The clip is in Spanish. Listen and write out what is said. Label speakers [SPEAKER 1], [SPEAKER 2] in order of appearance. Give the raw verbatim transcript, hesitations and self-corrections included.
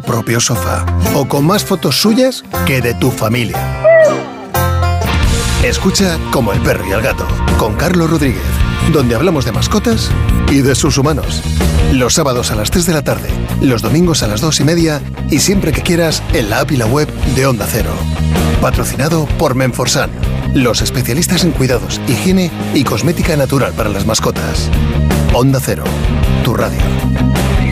[SPEAKER 1] propio sofá o con más fotos suyas que de tu familia. Escucha Como el perro y el gato, con Carlos Rodríguez, donde hablamos de mascotas y de sus humanos. Los sábados a las tres de la tarde, los domingos a las dos y media y siempre que quieras en la app y la web de Onda Cero. Patrocinado por Menforsan, los especialistas en cuidados, higiene y cosmética natural para las mascotas. Onda Cero, tu radio.